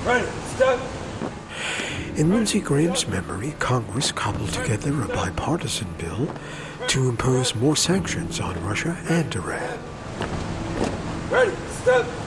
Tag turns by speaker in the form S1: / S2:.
S1: Ready, step.
S2: In Lindsey Graham's memory, Congress cobbled together a bipartisan bill to impose more sanctions on Russia and Iran.
S1: Ready, step.